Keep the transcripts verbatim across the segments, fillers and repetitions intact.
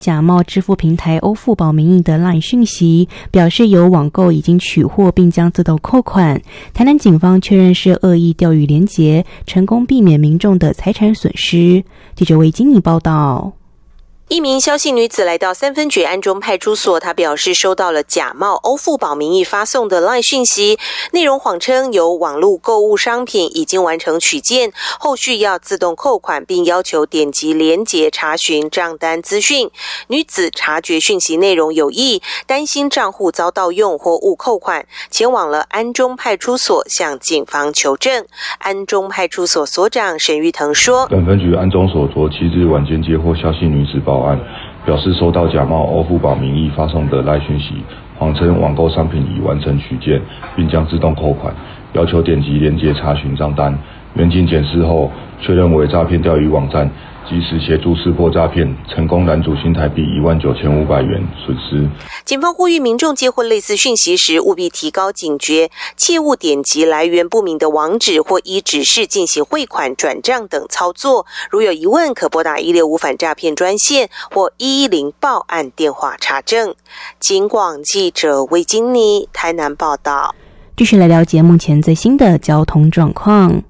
假冒支付平台欧付宝名义的 LINE 讯息，表示有网购已经取货并将自动扣款。台南警方确认是恶意钓鱼连结，成功避免民众的财产损失。记者魏金妮报道。 一名萧姓女子来到三分局安中派出所，她表示收到了假冒欧付宝名义发送的 LINE 讯息，内容谎称有网络购物商品已经完成取件，后续要自动扣款，并要求点击连结查询账单资讯。女子察觉讯息内容有异，担心账户遭盗用或误扣款，前往了安中派出所向警方求证。安中派出所所长沈玉腾说， 本分局安中所昨七日晚间接获萧姓女子报案，表示收到假冒欧付宝名义发送的 LINE 讯息，谎称网购商品已完成取件，并将自动扣款，要求点击连结查询账单。员警检视后确认为诈骗钓鱼网站，及时协助识破诈骗，成功拦阻新台币一万九千五百元损失。 警方呼吁民众接获类似讯息时，务必提高警觉，切勿点击来源不明的网址或依指示进行汇款、转账等操作。如有疑问，可拨打一六五反诈骗专线或一一零报案电话查证。警广记者魏金妮台南报道。 继续来了解目前最新的交通状况。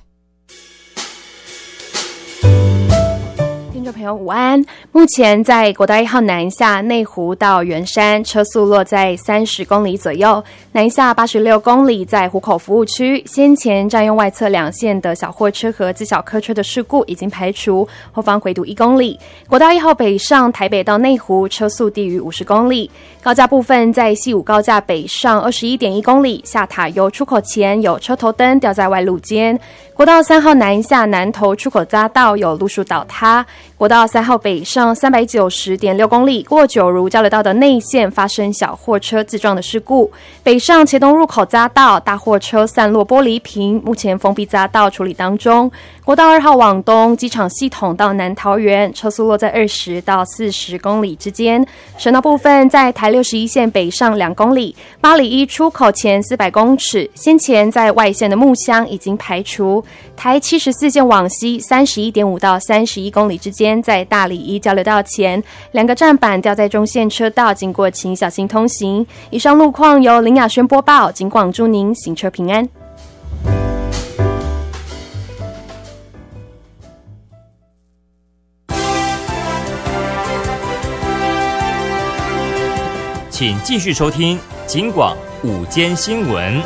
听众朋友午安，目前在国道一号南下内湖到圆山，车速落在三十公里左右，南下八十六公里在湖口服务区，先前占用外侧两线的小货车和自小客车的事故已经排除，后方回堵一公里。国道一号北上台北到内湖，车速低于五十公里。高架部分在西武高架北上二十一点一公里，下塔油出口前有车头灯掉在外路间。国道三号南下南投出口匝道有路树倒塌。国道三号北上三百九十点六公里，过九如交流道的内线发生小货车自撞的事故。北上茄东入口匝道大货车散落玻璃瓶，目前封闭匝道处理当中。国道二号往东机场系统到南桃园，车速落在二十到四十公里之间。省道部分在台六十一线北上两公里，八里一出口前四百公尺，先前在外线的木箱已经排除。台七十四线往西三十一点五到三十一公里之间，在大里一交流道前两个站板掉在中线车道，经过请小心通行。以上路况由林雅轩播报，警广祝您行车平安。 请继续收听警广午间新闻。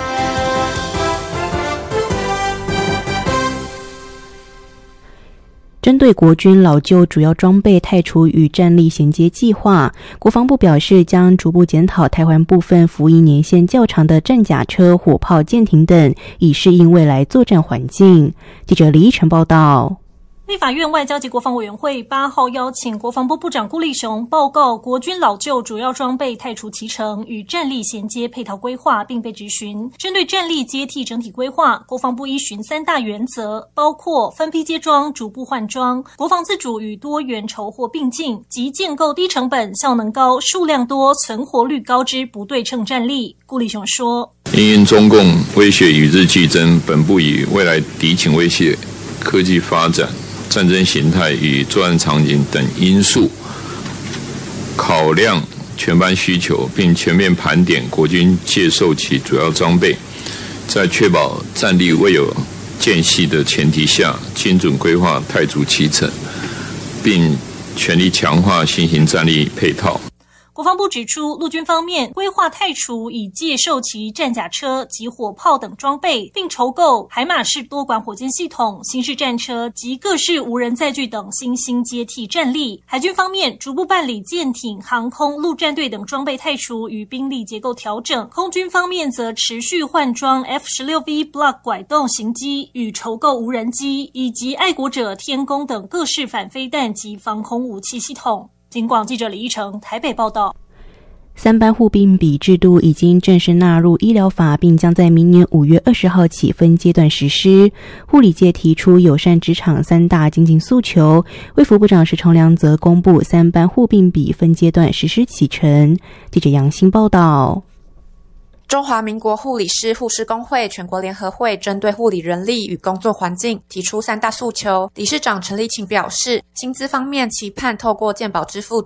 针对国军老旧主要装备汰除与战力衔接计划，国防部表示将逐步检讨台湾部分服役年限较长的战甲车、火炮、舰艇等，以适应未来作战环境。记者李依晨报道。 立法院外交及国防委员会八号邀请国防部部长顾立雄报告国军老旧主要装备汰除期程与战力衔接配套规划，并被质询。针对战力接替整体规划，国防部依循三大原则，包括分批接装、逐步换装、国防自主与多元筹获并进，及建构低成本、效能高、数量多、存活率高之不对称战力。顾立雄说， 因应中共威胁与日俱增，本部以未来敌情威胁、科技发展、战争形态与作战场景等因素，考量全班需求，并全面盘点国军借售其主要装备，在确保战力未有间隙的前提下，精准规划汰除期程，并全力强化新型战力配套。 国防部指出，陆军方面规划汰除已借售其战甲车及火炮等装备，并筹购海马式多管火箭系统、新式战车及各式无人载具等新兴接替战力。海军方面逐步办理舰艇、航空、陆战队等装备汰除与兵力结构调整。空军方面则持续换装 F 十六 V Block 拐动型机与筹购无人机，以及爱国者、天弓等各式反飞弹及防空武器系统。警广记者李依成台北报道。 三班护病比制度已经正式纳入医疗法，并将在明年五月二十号起分阶段实施。护理界提出友善职场三大精进诉求，卫福部长石崇良则公布三班护病比分阶段实施启程。记者杨欣报道。 中华民国护理师护士工会全国联合会针对护理人力与工作环境提出三大诉求。理事长陈立勤表示，薪资方面期盼透过健保支付